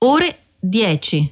ore 10.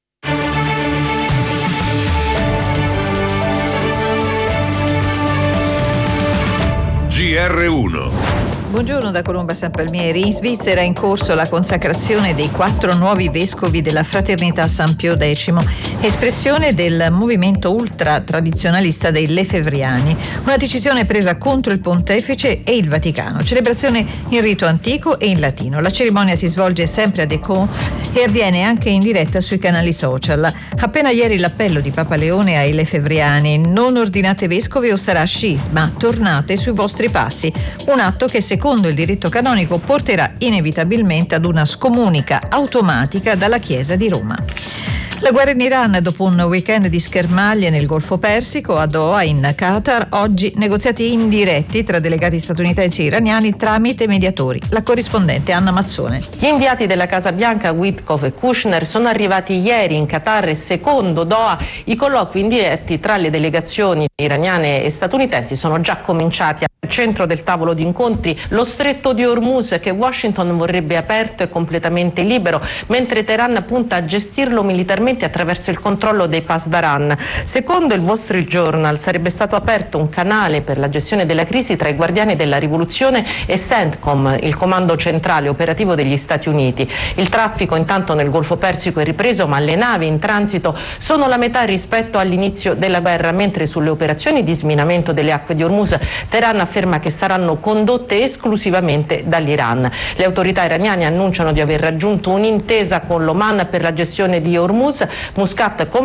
GR1. Buongiorno da Colomba San Palmieri. In Svizzera è in corso la consacrazione dei 4 nuovi vescovi della Fraternità San Pio X, espressione del movimento ultra-tradizionalista dei Lefevriani. Una decisione presa contro il Pontefice e il Vaticano. Celebrazione in rito antico e in latino. La cerimonia si svolge sempre ad Ecò e avviene anche in diretta sui canali social. Appena ieri l'appello di Papa Leone ai Lefevriani: non ordinate vescovi o sarà scisma, tornate sui vostri passi. Un atto che secondo il diritto canonico porterà inevitabilmente ad una scomunica automatica dalla Chiesa di Roma. La guerra in Iran, dopo un weekend di schermaglie nel Golfo Persico, a Doha in Qatar, oggi negoziati indiretti tra delegati statunitensi e iraniani tramite mediatori. La corrispondente Anna Mazzone. Gli inviati della Casa Bianca Witkoff e Kushner sono arrivati ieri in Qatar e secondo Doha i colloqui indiretti tra le delegazioni iraniane e statunitensi sono già cominciati. Al centro del tavolo di incontri lo stretto di Hormuz, che Washington vorrebbe aperto e completamente libero, mentre Teheran punta a gestirlo militarmente attraverso il controllo dei Pass d'Aran. Secondo il Wall Street Journal sarebbe stato aperto un canale per la gestione della crisi tra i guardiani della rivoluzione e CENTCOM, il comando centrale operativo degli Stati Uniti. Il traffico intanto nel Golfo Persico è ripreso, ma le navi in transito sono la metà rispetto all'inizio della guerra, mentre sulle operazioni di sminamento delle acque di Hormuz Teheran afferma che saranno condotte esclusivamente dall'Iran. Le autorità iraniane annunciano di aver raggiunto un'intesa con l'Oman per la gestione di Hormuz. Muscat